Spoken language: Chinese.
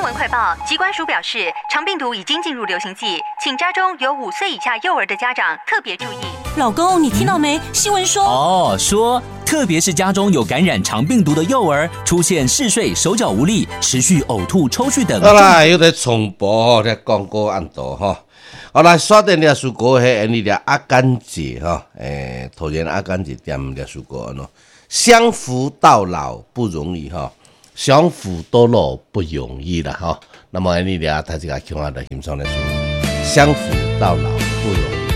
闻快报，疾管署表示，肠病毒已经进入流行季，请家中有5岁以下幼儿的家长特别注意。 老公，你听到没？新闻说说特别是家中有感染肠病毒的幼儿，出现嗜睡、手脚无力、持续呕吐、抽搐等。 好啦，又在重播这广告案度哈。好啦，刷电了蔬果迄你的阿甘姐哈，桃园阿甘姐店了蔬果喏，相扶到老不容易哈，相扶到老不容易啦哈。那么你俩他这个听下来欣赏的书，相扶到老不容易。